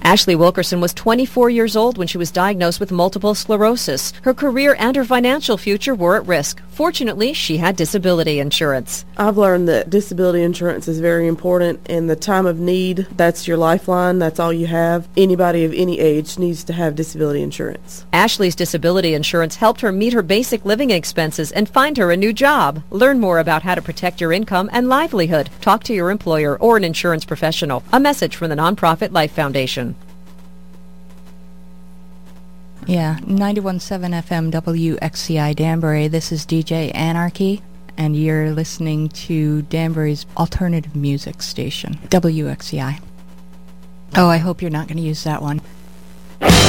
Ashley Wilkerson was 24 years old when she was diagnosed with multiple sclerosis. Her career and her financial future were at risk. Fortunately, she had disability insurance. I've learned that disability insurance is very important. In the time of need, that's your lifeline. That's all you have. Anybody of any age needs to have disability insurance. Ashley's disability insurance helped her meet her basic living expenses and find her a new job. Learn more about how to protect your income and livelihood. Talk to your employer or an insurance professional. A message from the nonprofit Life Foundation. Yeah, 91.7 FM WXCI Danbury. This is DJ Anarchy, and you're listening to Danbury's alternative music station, WXCI. Oh, I hope you're not going to use that one.